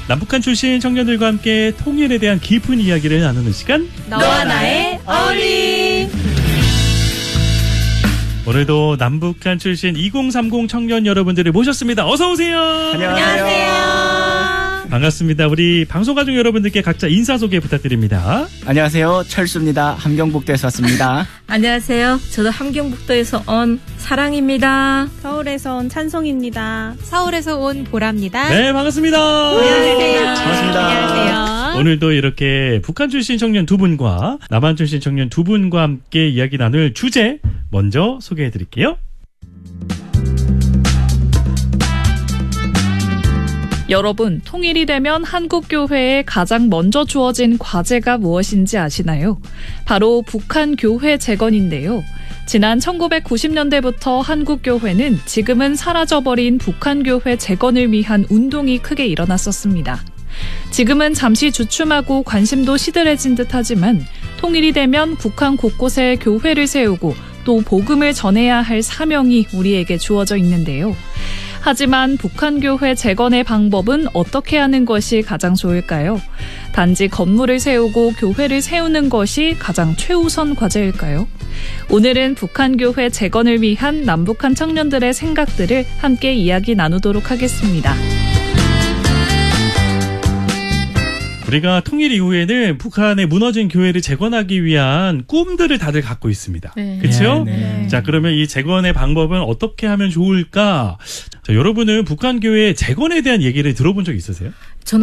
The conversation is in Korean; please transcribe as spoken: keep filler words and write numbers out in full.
남북한 출신 청년들과 함께 통일에 대한 깊은 이야기를 나누는 시간, 너와 나의 어울림. 오늘도 남북한 출신 이공삼공 청년 여러분들을 모셨습니다. 어서 오세요. 안녕하세요. 반갑습니다. 우리 방송가족 여러분들께 각자 인사 소개 부탁드립니다. 안녕하세요. 철수입니다. 함경북도에서 왔습니다. 안녕하세요. 저도 함경북도에서 온 사랑입니다. 서울에서 온 찬송입니다. 서울에서 온 보라입니다. 네, 반갑습니다. 안녕하세요. 반갑습니다. 안녕하세요. 오늘도 이렇게 북한 출신 청년 두 분과 남한 출신 청년 두 분과 함께 이야기 나눌 주제 먼저 소개해 드릴게요. 여러분, 통일이 되면 한국교회에 가장 먼저 주어진 과제가 무엇인지 아시나요? 바로 북한 교회 재건인데요. 지난 천구백구십 년대부터 한국교회는 지금은 사라져버린 북한 교회 재건을 위한 운동이 크게 일어났었습니다. 지금은 잠시 주춤하고 관심도 시들해진 듯하지만 통일이 되면 북한 곳곳에 교회를 세우고 또 복음을 전해야 할 사명이 우리에게 주어져 있는데요. 하지만 북한 교회 재건의 방법은 어떻게 하는 것이 가장 좋을까요? 단지 건물을 세우고 교회를 세우는 것이 가장 최우선 과제일까요? 오늘은 북한 교회 재건을 위한 남북한 청년들의 생각들을 함께 이야기 나누도록 하겠습니다. 우리가 통일 이후에는 북한의 무너진 교회를 재건하기 위한 꿈들을 다들 갖고 있습니다. 네. 그렇죠? 네, 네. 자, 그러면 이 재건의 방법은 어떻게 하면 좋을까? 자, 여러분은 북한 교회 재건에 대한 얘기를 들어본 적 있으세요?